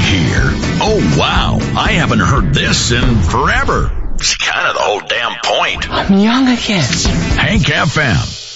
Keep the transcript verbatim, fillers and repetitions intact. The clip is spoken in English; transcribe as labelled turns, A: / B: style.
A: here. Oh, wow. I haven't heard this in forever. It's kind of the whole damn point.
B: I'm young again.
A: Hank F M.